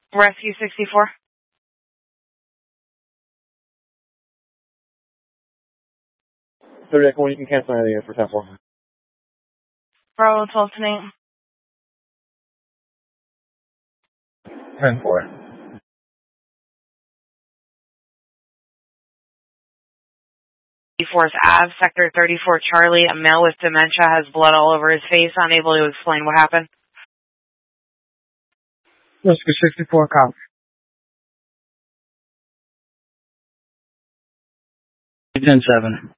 Rescue 64. So, Rick, when you can cancel anything for 10-4. Bravo 12 tonight. 10-4. Force Ave, Sector 34 Charlie. A male with dementia has blood all over his face, unable to explain what happened. Rescue 64, copy. 10-7.